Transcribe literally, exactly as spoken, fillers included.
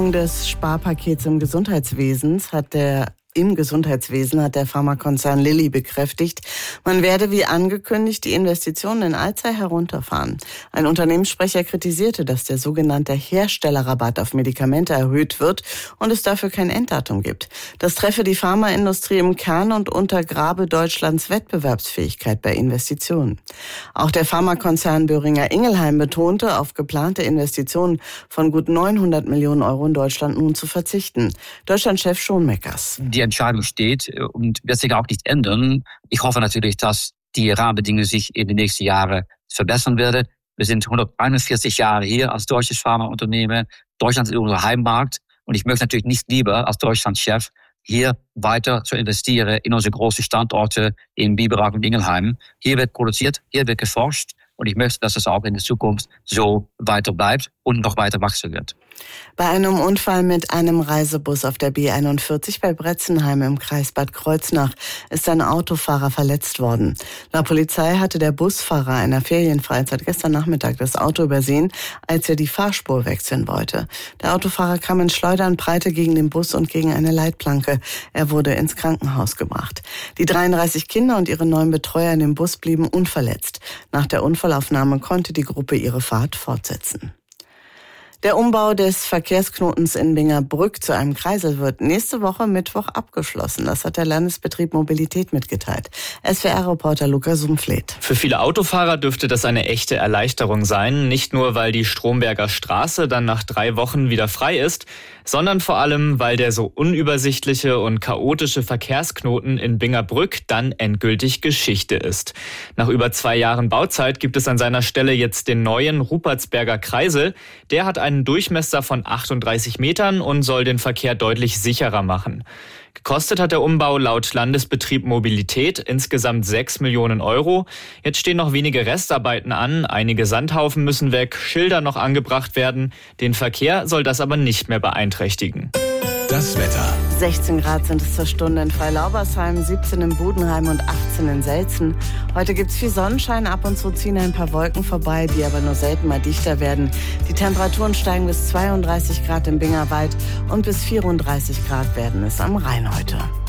Verlängerung des Sparpakets im Gesundheitswesen hat der Im Gesundheitswesen hat der Pharmakonzern Lilly bekräftigt, man werde wie angekündigt die Investitionen in Alzey herunterfahren. Ein Unternehmenssprecher kritisierte, dass der sogenannte Herstellerrabatt auf Medikamente erhöht wird und es dafür kein Enddatum gibt. Das treffe die Pharmaindustrie im Kern und untergrabe Deutschlands Wettbewerbsfähigkeit bei Investitionen. Auch der Pharmakonzern Boehringer Ingelheim betonte, auf geplante Investitionen von gut neunhundert Millionen Euro in Deutschland nun zu verzichten. Deutschlandchef Schoenmeckers. Die Entscheidung steht und wird sich auch nicht ändern. Ich hoffe natürlich, dass die Rahmenbedingungen sich in den nächsten Jahren verbessern werden. Wir sind hunderteinundvierzig Jahre hier als deutsches Pharmaunternehmen. Deutschland ist unser Heimmarkt und ich möchte natürlich nicht lieber als Deutschlandchef hier weiter zu investieren in unsere großen Standorte in Biberach und Ingelheim. Hier wird produziert, hier wird geforscht und ich möchte, dass es auch in der Zukunft so weiter bleibt und noch weiter wachsen wird. Bei einem Unfall mit einem Reisebus auf der B einundvierzig bei Bretzenheim im Kreis Bad Kreuznach ist ein Autofahrer verletzt worden. Laut Polizei hatte der Busfahrer einer Ferienfreizeit gestern Nachmittag das Auto übersehen, als er die Fahrspur wechseln wollte. Der Autofahrer kam in Schleudernbreite gegen den Bus und gegen eine Leitplanke. Er wurde ins Krankenhaus gebracht. Die dreiunddreißig Kinder und ihre neun Betreuer in dem Bus blieben unverletzt. Nach der Unfallaufnahme konnte die Gruppe ihre Fahrt fortsetzen. Der Umbau des Verkehrsknotens in Bingerbrück zu einem Kreisel wird nächste Woche Mittwoch abgeschlossen. Das hat der Landesbetrieb Mobilität mitgeteilt. S W R-Reporter Lukas Sumfleet. Für viele Autofahrer dürfte das eine echte Erleichterung sein. Nicht nur, weil die Stromberger Straße dann nach drei Wochen wieder frei ist, sondern vor allem, weil der so unübersichtliche und chaotische Verkehrsknoten in Bingerbrück dann endgültig Geschichte ist. Nach über zwei Jahren Bauzeit gibt es an seiner Stelle jetzt den neuen Rupertsberger Kreisel. Der hat einen Durchmesser von achtunddreißig Metern und soll den Verkehr deutlich sicherer machen. Gekostet hat der Umbau laut Landesbetrieb Mobilität insgesamt sechs Millionen Euro. Jetzt stehen noch wenige Restarbeiten an, einige Sandhaufen müssen weg, Schilder noch angebracht werden. Den Verkehr soll das aber nicht mehr beeinträchtigen. Das Wetter. sechzehn Grad sind es zur Stunde in Freilaubersheim, siebzehn in Budenheim und achtzehn in Selzen. Heute gibt's viel Sonnenschein, ab und zu ziehen ein paar Wolken vorbei, die aber nur selten mal dichter werden. Die Temperaturen steigen bis zweiunddreißig Grad im Bingerwald und bis vierunddreißig Grad werden es am Rhein heute.